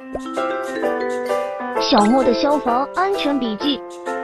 小莫的消防安全笔记：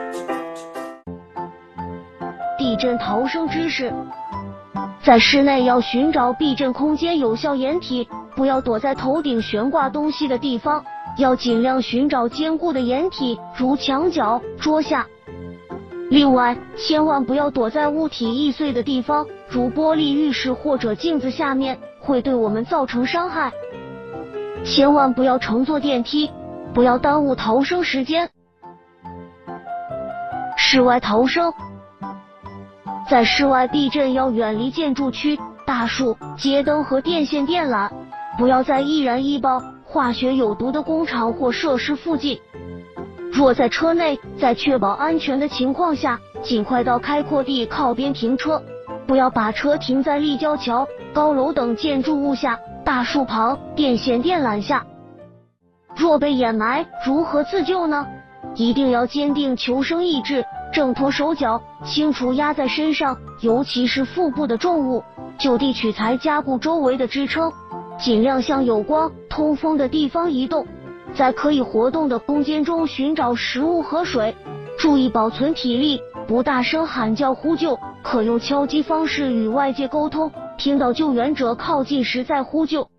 地震逃生知识。在室内要寻找避震空间有效掩体，不要躲在头顶悬挂东西的地方，要尽量寻找坚固的掩体，如墙角、桌下。另外，千万不要躲在物体易碎的地方，如玻璃浴室或者镜子下面，会对我们造成伤害。千万不要乘坐电梯，不要耽误逃生时间。室外逃生。在室外避震要远离建筑区、大树、街灯和电线电缆，不要在易燃易爆、化学有毒的工厂或设施附近。若在车内，在确保安全的情况下，尽快到开阔地靠边停车，不要把车停在立交桥、高楼等建筑物下、大树旁、电线电缆下。若被掩埋，如何自救呢？一定要坚定求生意志，挣脱手脚，清除压在身上，尤其是腹部的重物，就地取材加固周围的支撑，尽量向有光、通风的地方移动，在可以活动的空间中寻找食物和水，注意保存体力，不大声喊叫呼救，可用敲击方式与外界沟通，听到救援者靠近时再呼救。